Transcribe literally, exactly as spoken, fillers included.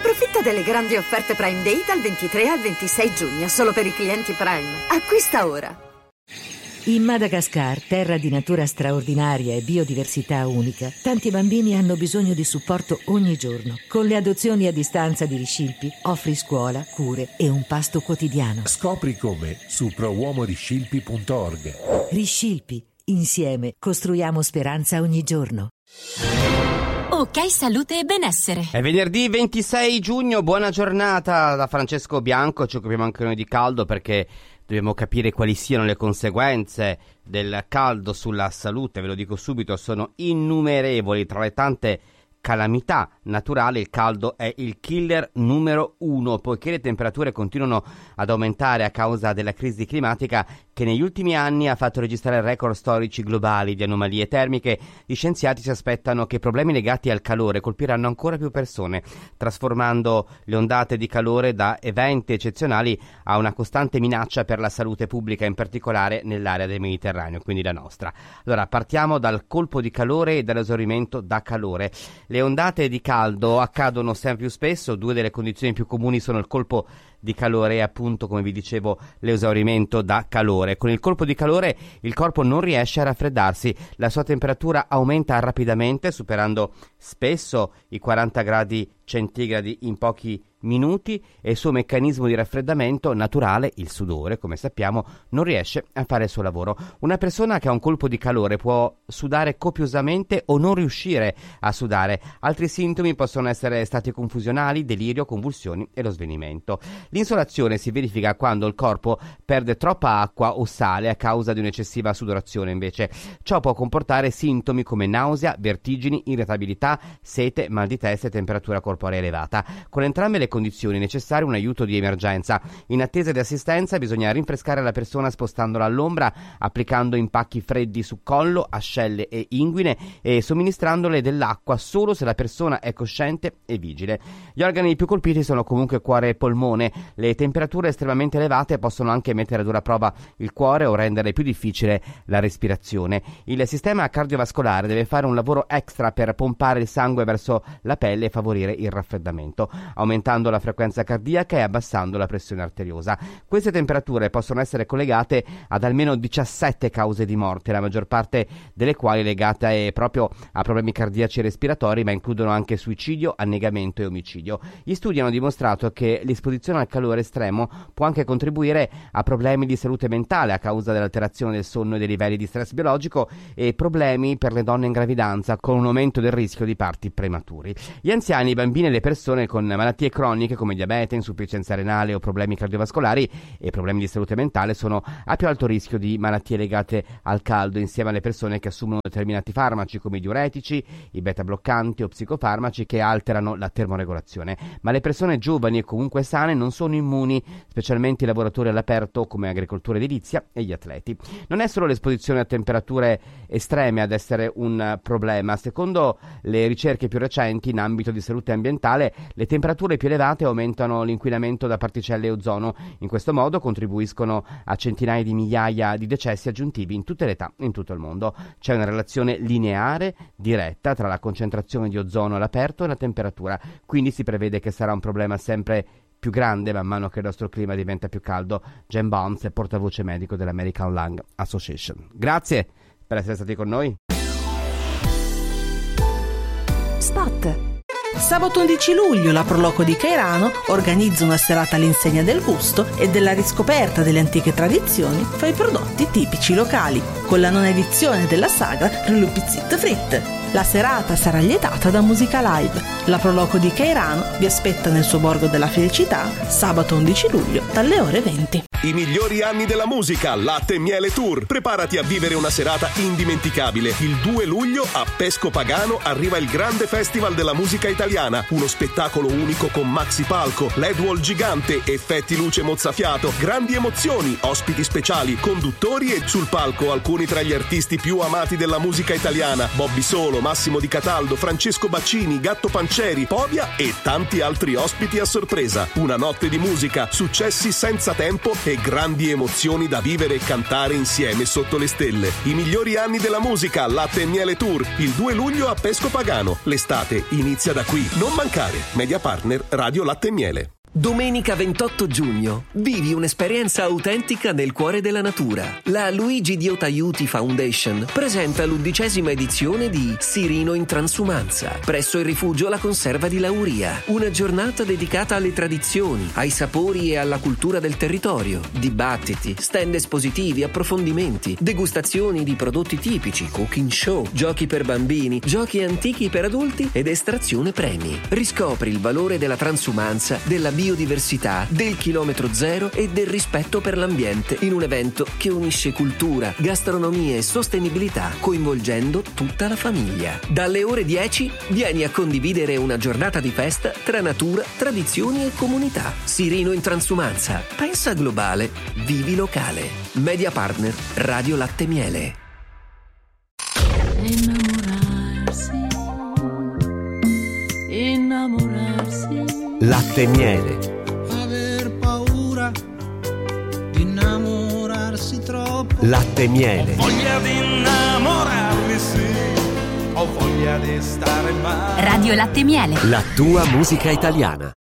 Approfitta delle grandi offerte Prime Day dal ventitré al ventisei giugno, solo per i clienti Prime. Acquista ora. In Madagascar, terra di natura straordinaria e biodiversità unica, tanti bambini hanno bisogno di supporto ogni giorno. Con le adozioni a distanza di Riscilpi offri scuola, cure e un pasto quotidiano. Scopri come su pro uomo riscilpi punto org. Riscilpi, insieme costruiamo speranza ogni giorno. Ok, salute e benessere. È venerdì ventisei giugno, buona giornata da Francesco Bianco. Ci occupiamo anche noi di caldo perché dobbiamo capire quali siano le conseguenze del caldo sulla salute. Ve lo dico subito, sono innumerevoli. Tra le tante calamità naturali il caldo è il killer numero uno, poiché le temperature continuano ad aumentare a causa della crisi climatica che negli ultimi anni ha fatto registrare record storici globali di anomalie termiche. Gli scienziati si aspettano che problemi legati al calore colpiranno ancora più persone, trasformando le ondate di calore da eventi eccezionali a una costante minaccia per la salute pubblica, in particolare nell'area del Mediterraneo, quindi la nostra. Allora, partiamo dal colpo di calore e dall'esaurimento da calore. Le ondate di caldo accadono sempre più spesso. Due delle condizioni più comuni sono il colpo di calore e appunto, come vi dicevo, l'esaurimento da calore. Con il colpo di calore il corpo non riesce a raffreddarsi, la sua temperatura aumenta rapidamente, superando spesso i quaranta gradi centigradi in pochi minuti, e il suo meccanismo di raffreddamento naturale, il sudore, come sappiamo, non riesce a fare il suo lavoro. Una persona che ha un colpo di calore può sudare copiosamente o non riuscire a sudare. Altri sintomi possono essere stati confusionali, delirio, convulsioni e lo svenimento. L'insolazione si verifica quando il corpo perde troppa acqua o sale a causa di un'eccessiva sudorazione, invece. Ciò può comportare sintomi come nausea, vertigini, irritabilità, sete, mal di testa e temperatura corporea elevata. Con entrambe le condizioni è necessario un aiuto di emergenza. In attesa di assistenza bisogna rinfrescare la persona spostandola all'ombra, applicando impacchi freddi su collo, ascelle e inguine e somministrandole dell'acqua solo se la persona è cosciente e vigile. Gli organi più colpiti sono comunque cuore e polmone. Le temperature estremamente elevate possono anche mettere a dura prova il cuore o rendere più difficile la respirazione. Il sistema cardiovascolare deve fare un lavoro extra per pompare il sangue verso la pelle e favorire il raffreddamento, aumentando la frequenza cardiaca e abbassando la pressione arteriosa. Queste temperature possono essere collegate ad almeno diciassette cause di morte, la maggior parte delle quali legate proprio a problemi cardiaci e respiratori, ma includono anche suicidio, annegamento e omicidio. Gli studi hanno dimostrato che l'esposizione al calore estremo può anche contribuire a problemi di salute mentale a causa dell'alterazione del sonno e dei livelli di stress biologico, e problemi per le donne in gravidanza, con un aumento del rischio di parti prematuri. Gli anziani, i bambini e le persone con malattie croniche come diabete, insufficienza renale o problemi cardiovascolari e problemi di salute mentale sono a più alto rischio di malattie legate al caldo, insieme alle persone che assumono determinati farmaci come i diuretici, i beta bloccanti o psicofarmaci che alterano la termoregolazione. Ma le persone giovani e comunque sane non sono immuni, specialmente i lavoratori all'aperto come agricoltura edilizia e gli atleti. Non è solo l'esposizione a temperature estreme ad essere un problema. Secondo le ricerche più recenti in ambito di salute ambientale, le temperature più elevate aumentano l'inquinamento da particelle e ozono. In questo modo contribuiscono a centinaia di migliaia di decessi aggiuntivi in tutte le età in tutto il mondo. C'è una relazione lineare, diretta, tra la concentrazione di ozono all'aperto e la temperatura, quindi si prevede che sarà un problema sempre più grande man mano che il nostro clima diventa più caldo. Jen Bones è portavoce medico dell'American Lung Association. Grazie per essere stati con noi. Spot. Sabato undici luglio la Proloco di Cairano organizza una serata all'insegna del gusto e della riscoperta delle antiche tradizioni fra i prodotti tipici locali, con la nona edizione della sagra Rulupizit Frit. La serata sarà lietata da musica live. La Proloco di Cairano vi aspetta nel suo borgo della felicità sabato undici luglio dalle ore venti. I migliori anni della musica, Latte e Miele Tour. Preparati a vivere una serata indimenticabile. Il due luglio a Pesco Pagano arriva il grande festival della musica italiana. Uno spettacolo unico con maxi palco, L E D wall gigante, effetti luce mozzafiato, grandi emozioni, ospiti speciali, conduttori e sul palco alcuni tra gli artisti più amati della musica italiana: Bobby Solo, Massimo Di Cataldo, Francesco Baccini, Gatto Pancieri, Povia e tanti altri ospiti a sorpresa. Una notte di musica, successi senza tempo e grandi emozioni da vivere e cantare insieme sotto le stelle. I migliori anni della musica, Latte e Miele Tour, il due luglio a Pesco Pagano. L'estate inizia da qui. Non mancare. Media Partner Radio Latte e Miele. Domenica ventotto giugno, vivi un'esperienza autentica nel cuore della natura. La Luigi Dio Aiuti Foundation presenta l'undicesima edizione di Sirino in Transumanza, presso il rifugio La Conserva di Lauria. Una giornata dedicata alle tradizioni, ai sapori e alla cultura del territorio. Dibattiti, stand espositivi, approfondimenti, degustazioni di prodotti tipici, cooking show, giochi per bambini, giochi antichi per adulti ed estrazione premi. Riscopri il valore della transumanza, della biodiversità, del chilometro zero e del rispetto per l'ambiente in un evento che unisce cultura, gastronomia e sostenibilità, coinvolgendo tutta la famiglia. Dalle ore dieci vieni a condividere una giornata di festa tra natura, tradizioni e comunità. Sirino in Transumanza. Pensa globale, vivi locale. Media Partner Radio Latte Miele. Innamorarsi, innamorarsi. Latte e Miele. Aver paura di innamorarsi troppo. Latte e Miele. Ho voglia di innamorarmi, sì. Ho voglia di stare male. Radio Latte e Miele. La tua musica italiana.